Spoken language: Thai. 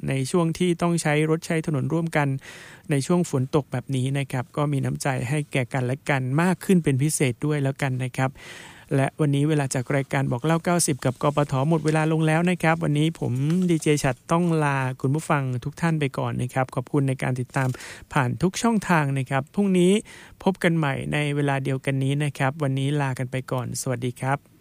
ในช่วงที่ต้องใช้รถใช้ถนนร่วมกันในช่วงฝนตกแบบนี้นะครับก็มีน้ำใจให้แก่กันและกันมากขึ้นเป็นพิเศษด้วยแล้วกันนะครับและวันนี้เวลาจากรายการบอกเล่า90กับกปทหมดเวลาลงแล้วนะครับวันนี้ผมดีเจฉัตรต้องลาคุณผู้ฟังทุกท่านไปก่อนนะครับขอบคุณในการติดตามผ่านทุกช่องทางนะครับพรุ่งนี้พบกันใหม่ในเวลาเดียวกันนี้นะครับวันนี้ลากันไปก่อนสวัสดีครับ